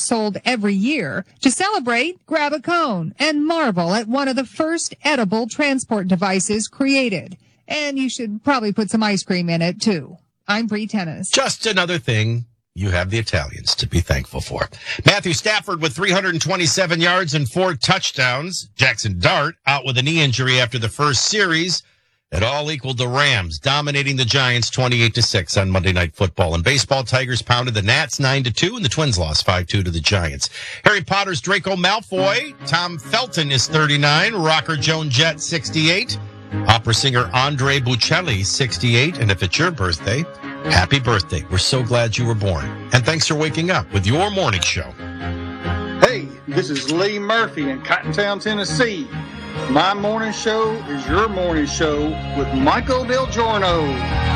sold every year. To celebrate, grab a cone and marvel at one of the first edible transport devices created. And you should probably put some ice cream in it, too. I'm Bree Tennis. Just another thing you have the Italians to be thankful for. Matthew Stafford with 327 yards and 4 touchdowns. Jackson Dart out with a knee injury after the first series. It all equaled the Rams, dominating the Giants 28-6 on Monday Night Football. And baseball, Tigers pounded the Nats 9-2, and the Twins lost 5-2 to the Giants. Harry Potter's Draco Malfoy. Tom Felton is 39. Rocker Joan Jett, 68. Opera singer Andre Bocelli, 68. And if it's your birthday, happy birthday. We're so glad you were born. And thanks for waking up with your morning show. Hey, this is Lee Murphy in Cottontown, Tennessee. My morning show is your morning show with Michael Del Giorno.